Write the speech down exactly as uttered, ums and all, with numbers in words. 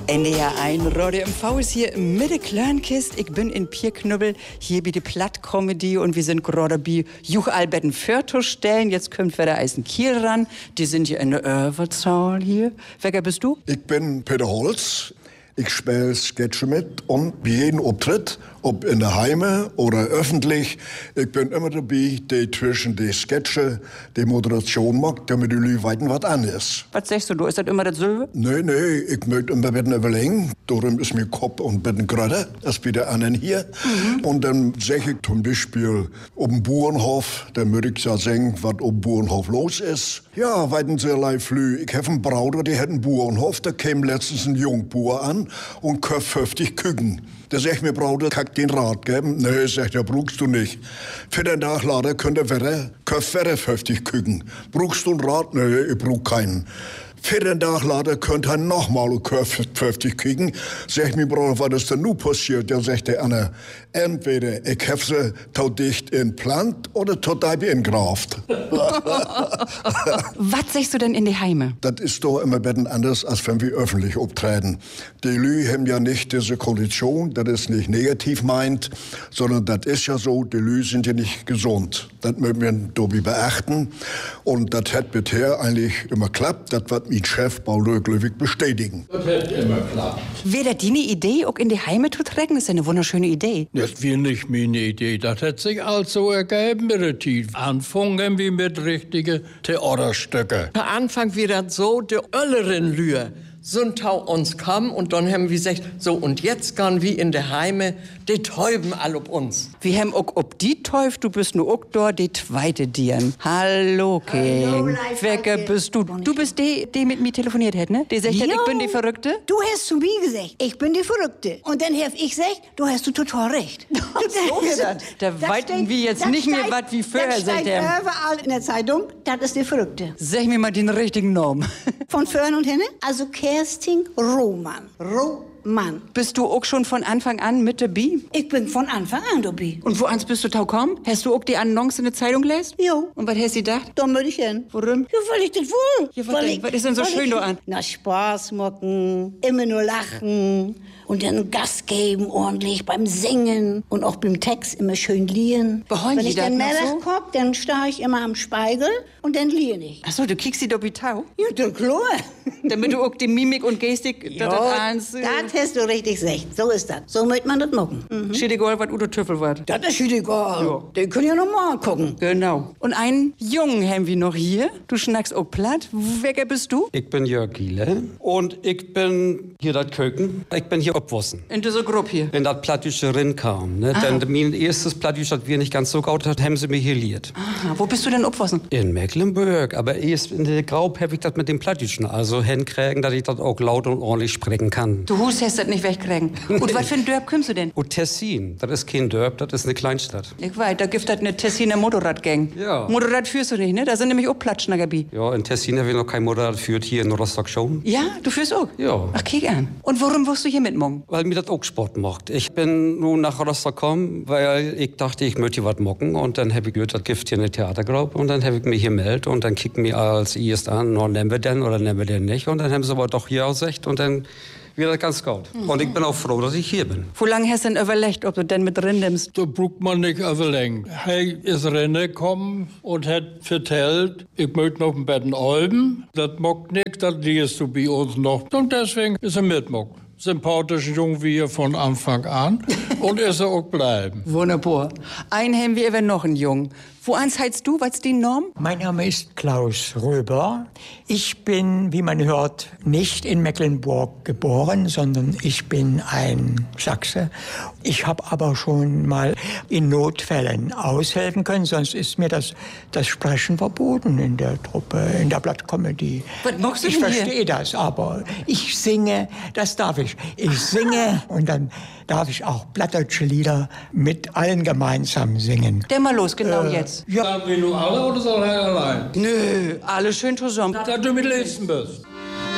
N D R eins Radio M V ist hier mit der Kleinkist. Ich bin in Pierknubbel, hier bei der Platt-Comedy und wir sind gerade bei Juch Alberten Förto stellen. Jetzt kommt wieder Eisen Kiel ran. Die sind hier in der Überzahl hier. Welcher bist du? Ich bin Peter Holz. Ich spiele Sketche mit und bei jedem Auftritt, ob in der Heime oder öffentlich, ich bin immer dabei, die zwischen die Sketche, die Moderation macht, damit die Leute weiten, was an ist. Was sagst du, du ist das immer dasselbe? Nee, nee, ich möchte immer ein bisschen überlegen. Darum ist mir Kopf und ein bisschen gerade, als bei der anderen hier. Mhm. Und dann sag ich zum Beispiel, auf dem Bauernhof, dann würde ich ja sagen, was auf dem Bauernhof los ist. Ja, weiten sehr live flü. Ich habe einen Bruder, der hat einen Bauernhof, da kam letztens ein Jungbauer an und kauft fünfzig Küken. Da sag ich mir, Bruder, kann ich den Rat geben? Nee, sagt er, brauchst du nicht. Für den Tag later könnt ihr wieder, kauft wieder fünfzig Küken. Brauchst du einen Rat? Nee, ich brauch keinen. Für den Tag later könnt ihr nochmal fünfzig kriegen. Sag ich mir, Bruder, was ist denn nun passiert? Dann sagt der Anna, entweder ich hab sie tau dicht in Plant oder tau dicht in Graft. Was sagst du denn in die Heime? Das ist doch immer ein bisschen anders, als wenn wir öffentlich auftreten. Die Lü haben ja nicht diese Kondition, das ist nicht negativ meint, sondern das ist ja so, die Lü sind ja nicht gesund. Das müssen wir dabei beachten. Und das hat bisher eigentlich immer klappt. Das wird mein Chef Paul Löwig bestätigen. Das hat immer klappt. Wäre das deine Idee, auch in die Heime zu trecken? Das ist eine wunderschöne Idee. Das wäre nicht meine Idee. Das hat sich also ergeben mit der Zeit. Anfangen wir mit richtigen Theaterstücke. Am Anfang war das so, die Öllerin Lühe sind tau uns kam und dann haben wir gesagt, so und jetzt gehen wir in die Heime, die täuben all ob uns. Wir haben auch ob die täuft, du bist nur auch dort, die zweite Dirn. Hallo, King. Welcher bist du? Du bist die, die mit mir telefoniert hat, ne? Die sagt, Jo. ich bin die Verrückte? Du hast zu mir gesagt, ich bin die Verrückte. Und dann hab ich gesagt, du hast du total recht. Ach, so ist das. Da Das weiten steht- wir jetzt das nicht mehr steht- was wie vorher, Das sagt steht er. überall in der Zeitung, das ist die Verrückte. Sag mir mal den richtigen Namen. Von vorn und hinten, also Kerstin Roman. Roman. Bist du auch schon von Anfang an mit dabei? Ich bin von Anfang an dabei. Und woans bist du tau komm? Hast du auch die Annonce in der Zeitung gelesen? Jo. Und was hast du gedacht? Da möchte ich hin. Warum? Ja, weil ich das will. Ja, was Weil denn? ich- Was ist denn so weil schön ich- da an? Na, Spaß machen, immer nur lachen und dann Gas geben ordentlich beim Singen und auch beim Text immer schön liehen. Beheuen Wenn die ich das dann noch mehr so? komm, dann starr ich immer am Spiegel und dann lieh ich. Ach so, du kriegst sie doch wie Tau? Ja, du klar. Damit du auch die Mimik und Gestik, Ja, das eins, das hast du richtig gesagt. So ist das. So möchte man das machen. Mhm. steht egal, was Udo Tüffel war. Das ist schon egal. Ja. Den können ja noch mal gucken. Genau. Und einen Jungen haben wir noch hier. Du schnackst auch platt. Welcher bist du? Ich bin Jörg Giele und ich bin hier das Köken. Ich bin hier abwussen. In dieser Gruppe hier. Wenn das Plattdüsche rin kam, ne? Denn mein erstes Plattdüsch, das wir nicht ganz so gaut hat, haben sie mir hier liert. Aha, wo bist du denn aufwassen? In Mecklenburg, aber erst in der Graub habe ich das mit dem Plattdüschen, also hinkriegen, dass ich das auch laut und ordentlich sprechen kann. Du hust hast das nicht wegkriegen. Und was für ein Dörp kommst du denn? Und Tessin, das ist kein Dörp, das ist eine Kleinstadt. Ich weiß, da gibt es eine Tessiner Motorradgang. Ja. Motorrad führst du nicht, ne? Da sind nämlich auch Platschnager bei. Ja, in Tessin habe ich noch kein Motorrad geführt, hier in Rostock schon. Ja, du führst auch? Ja. Ach, kick an. Und warum wirst du hier mitmachen? Weil mir das auch Sport macht. Ich bin nun nach Rostock gekommen, weil ich dachte, ich möchte hier was mocken. Und dann habe ich gehört, das gibt hier eine Theatergruppe. Und dann habe ich mich hier gemeldet. Und dann kicken mir als erst an, no, nehmen wir den oder nehmen wir den nicht. Und dann haben sie aber doch hier gesagt. Und dann wird das ganz gut. Mhm. Und ich bin auch froh, dass ich hier bin. Wo lange hast du denn überlegt, ob du denn mit drin nimmst? Da braucht man nicht überlegen. Er ist reingekommen und hat vertellt, ich möchte noch ein Betten Alben. Das mag nicht, das liest du bei uns noch. Und deswegen ist er mitmock. Sympathischen Jungen wie hier von Anfang an. Und ist er auch bleiben. Wunderbar. Einen haben wir eben noch einen Jungen. Woans heißt du? Was ist die Norm? Mein Name ist Klaus Röber. Ich bin, wie man hört, nicht in Mecklenburg geboren, sondern ich bin ein Sachse. Ich habe aber schon mal in Notfällen aushelfen können, sonst ist mir das, das Sprechen verboten in der Truppe, in der Blattcomedy. Was machst du Ich denn hier? verstehe das, aber ich singe, das darf ich. Ich singe und dann darf ich auch plattdeutsche Lieder mit allen gemeinsam singen. Der mal los, genau Äh, jetzt. Sagen wir nur alle oder soll er allein? Nö, alle schön zusammen. Dass du mit lesen bist.